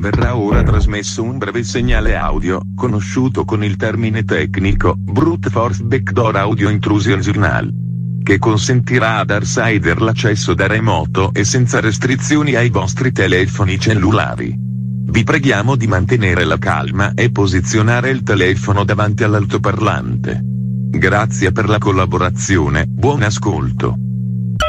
verrà ora trasmesso un breve segnale audio, conosciuto con il termine tecnico, Brute Force Backdoor Audio Intrusion Signal, che consentirà a Darksider l'accesso da remoto e senza restrizioni ai vostri telefoni cellulari. Vi preghiamo di mantenere la calma e posizionare il telefono davanti all'altoparlante. Grazie per la collaborazione, buon ascolto.